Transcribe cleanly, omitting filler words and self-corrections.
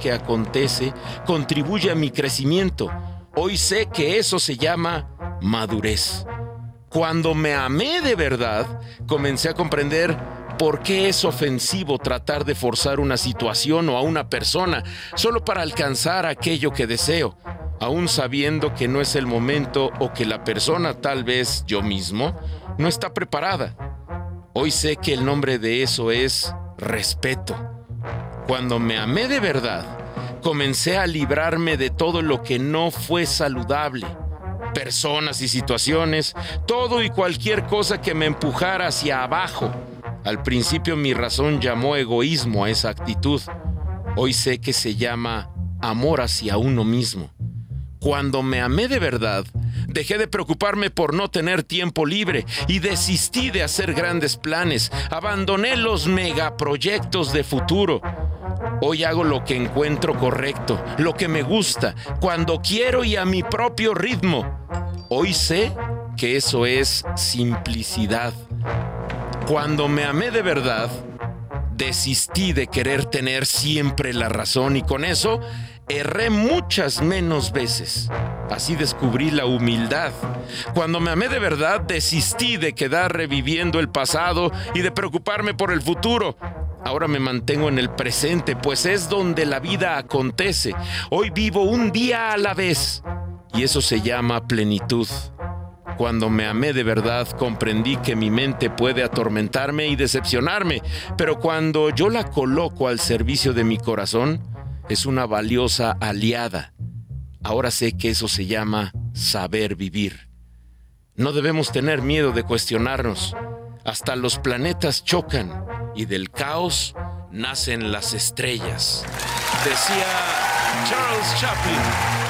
que acontece contribuye a mi crecimiento. Hoy sé que eso se llama madurez. Cuando me amé de verdad, comencé a comprender por qué es ofensivo tratar de forzar una situación o a una persona solo para alcanzar aquello que deseo, aún sabiendo que no es el momento o que la persona, tal vez yo mismo, no está preparada. Hoy sé que el nombre de eso es respeto. Cuando me amé de verdad, comencé a librarme de todo lo que no fue saludable. Personas y situaciones, todo y cualquier cosa que me empujara hacia abajo. Al principio mi razón llamó egoísmo a esa actitud. Hoy sé que se llama amor hacia uno mismo. Cuando me amé de verdad, dejé de preocuparme por no tener tiempo libre y desistí de hacer grandes planes. Abandoné los megaproyectos de futuro. Hoy hago lo que encuentro correcto, lo que me gusta, cuando quiero y a mi propio ritmo. Hoy sé que eso es simplicidad. Cuando me amé de verdad, desistí de querer tener siempre la razón y con eso erré muchas menos veces. Así descubrí la humildad. Cuando me amé de verdad, desistí de quedar reviviendo el pasado y de preocuparme por el futuro. Ahora me mantengo en el presente, pues es donde la vida acontece. Hoy vivo un día a la vez y eso se llama plenitud. Cuando me amé de verdad, comprendí que mi mente puede atormentarme y decepcionarme, pero cuando yo la coloco al servicio de mi corazón, es una valiosa aliada. Ahora sé que eso se llama saber vivir. No debemos tener miedo de cuestionarnos. Hasta los planetas chocan y del caos nacen las estrellas. Decía Charles Chaplin.